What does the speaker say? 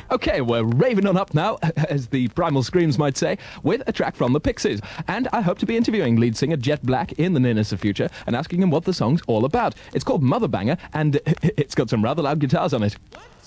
Okay, we're raving on up now, as the Primal Screams might say, with a track from the Pixies. And I hope to be interviewing lead singer Jet Black in the nearness of future and asking him what the song's all about. It's called Mother Banger, and it's got some rather loud guitars on it.